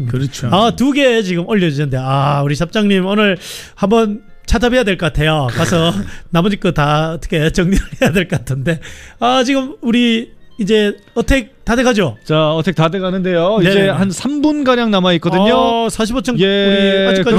그렇죠. 아, 2개 지금 올려주셨는데, 아, 우리 샵장님 오늘 한번 차답해야 될 것 같아요. 가서 나머지 거 다 어떻게 정리를 해야 될 것 같은데. 아, 지금 우리 이제 어택 다 돼가죠? 자, 어택 다 돼가는데요. 네네네. 이제 한 3분 가량 남아 있거든요. 45점 예, 우리 아직까지